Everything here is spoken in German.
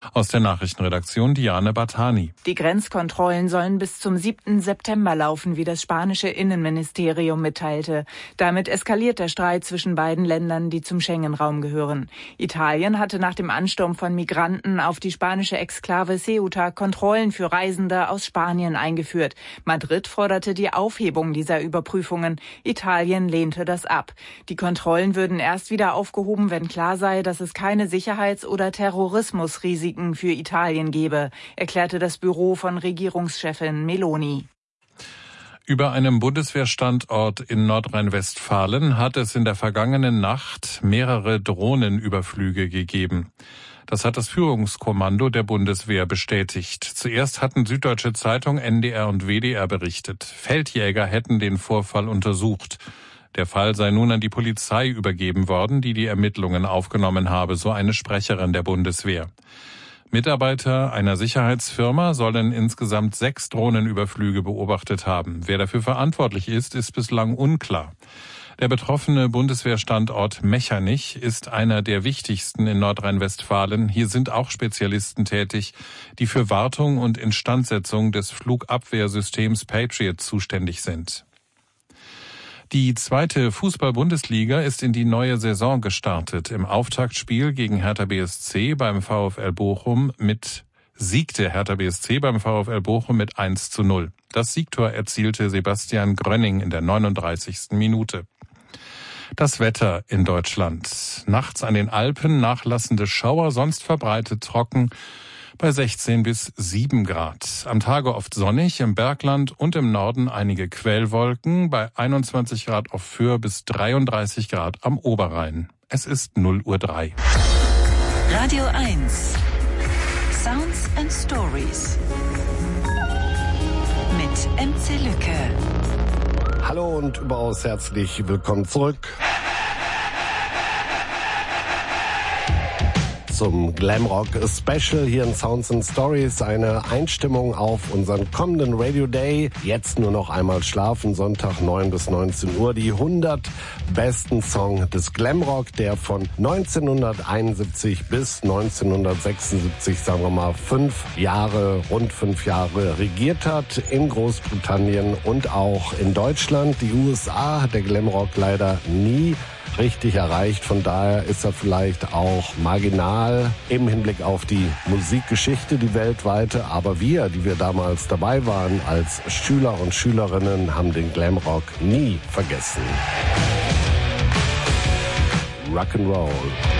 Aus der Nachrichtenredaktion Diane Bartani. Die Grenzkontrollen sollen bis zum 7. September laufen, wie das spanische Innenministerium mitteilte. Damit eskaliert der Streit zwischen beiden Ländern, die zum Schengen-Raum gehören. Italien hatte nach dem Ansturm von Migranten auf die spanische Exklave Ceuta Kontrollen für Reisende aus Spanien eingeführt. Madrid forderte die Aufhebung dieser Überprüfungen. Italien lehnte das ab. Die Kontrollen würden erst wieder aufgehoben, wenn klar sei, dass es keine Sicherheits- oder Terrorismusrisiken für Italien gebe, erklärte das Büro von Regierungschefin Meloni. Über einem Bundeswehrstandort in Nordrhein-Westfalen hat es in der vergangenen Nacht mehrere Drohnenüberflüge gegeben. Das hat das Führungskommando der Bundeswehr bestätigt. Zuerst hatten Süddeutsche Zeitung, NDR und WDR berichtet. Feldjäger hätten den Vorfall untersucht. Der Fall sei nun an die Polizei übergeben worden, die die Ermittlungen aufgenommen habe, so eine Sprecherin der Bundeswehr. Mitarbeiter einer Sicherheitsfirma sollen insgesamt 6 Drohnenüberflüge beobachtet haben. Wer dafür verantwortlich ist, ist bislang unklar. Der betroffene Bundeswehrstandort Mechernich ist einer der wichtigsten in Nordrhein-Westfalen. Hier sind auch Spezialisten tätig, die für Wartung und Instandsetzung des Flugabwehrsystems Patriot zuständig sind. Die 2. Fußball-Bundesliga ist in die neue Saison gestartet. Im Auftaktspiel gegen Hertha BSC beim VfL Bochum siegte Hertha BSC beim VfL Bochum mit 1:0. Das Siegtor erzielte Sebastian Grönning in der 39. Minute. Das Wetter in Deutschland. Nachts an den Alpen nachlassende Schauer, sonst verbreitet trocken bei 16 bis 7 Grad. Am Tage oft sonnig, im Bergland und im Norden einige Quellwolken, bei 21 Grad auf Föhr bis 33 Grad am Oberrhein. Es ist 0:03 Uhr. Radio 1. Sounds and Stories. Mit MC Lücke. Hallo und überaus herzlich willkommen zurück zum Glamrock Special hier in Sounds and Stories. Eine Einstimmung auf unseren kommenden Radio Day. Jetzt nur noch einmal schlafen, Sonntag 9 bis 19 Uhr. Die 100 besten Songs des Glamrock, der von 1971 bis 1976, sagen wir mal, rund 5 Jahre regiert hat in Großbritannien und auch in Deutschland. Die USA hat der Glamrock leider nie richtig erreicht. Von daher ist er vielleicht auch marginal im Hinblick auf die Musikgeschichte, die weltweite. Aber wir, die wir damals dabei waren als Schüler und Schülerinnen, haben den Glamrock nie vergessen. Rock'n'Roll.